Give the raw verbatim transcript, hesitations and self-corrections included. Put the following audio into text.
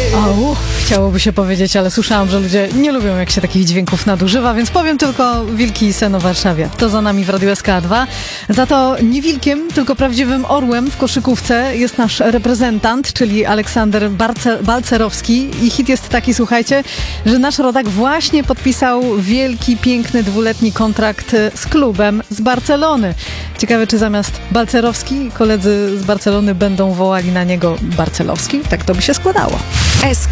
Au, chciałoby się powiedzieć, ale słyszałam, że ludzie nie lubią, jak się takich dźwięków nadużywa, więc powiem tylko wilki sen o Warszawie. To za nami w Radiu S K dwa. Za to nie wilkiem, tylko prawdziwym orłem w koszykówce jest nasz reprezentant, czyli Aleksander Barce- Balcerowski. I hit jest taki, słuchajcie, że nasz rodak właśnie podpisał wielki, piękny, dwuletni kontrakt z klubem z Barcelony. Ciekawe, czy zamiast Balcerowski koledzy z Barcelony będą wołali na niego Barcelowski? Tak to by się składało. S